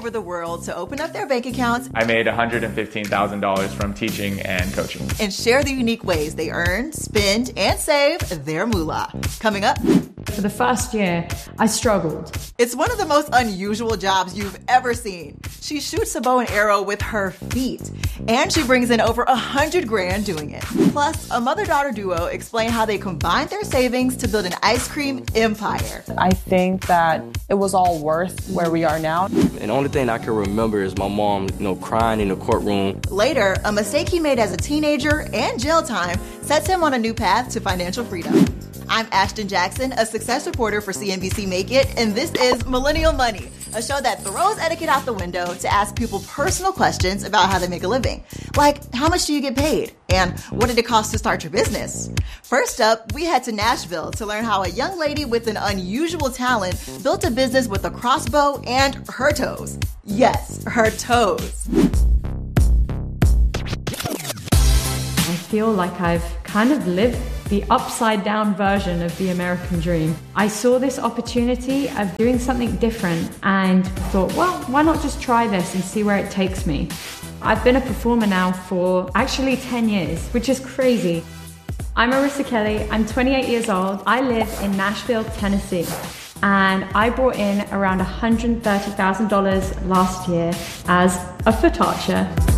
over the world to open up their bank accounts. I made $115,000 from teaching and coaching. And share the unique ways they earn, spend, and save their moolah. Coming up. For the first year, I struggled. It's one of the most unusual jobs you've ever seen. She shoots a bow and arrow with her feet, and she brings in over $100,000 doing it. Plus, a mother-daughter duo explain how they combined their savings to build an ice cream empire. I think that it was all worth where we are now. And the only thing I can remember is my mom, crying in the courtroom. Later, a mistake he made as a teenager and jail time sets him on a new path to financial freedom. I'm Ashton Jackson, a success reporter for CNBC Make It, and this is Millennial Money, a show that throws etiquette out the window to ask people personal questions about how they make a living. Like, how much do you get paid? And what did it cost to start your business? First up, we head to Nashville to learn how a young lady with an unusual talent built a business with a crossbow and her toes. Yes, her toes. I feel like I've kind of lived the upside down version of the American dream. I saw this opportunity of doing something different and thought, well, why not just try this and see where it takes me? I've been a performer now for actually 10 years, which is crazy. I'm Marissa Kelly, I'm 28 years old. I live in Nashville, Tennessee, and I brought in around $130,000 last year as a foot archer.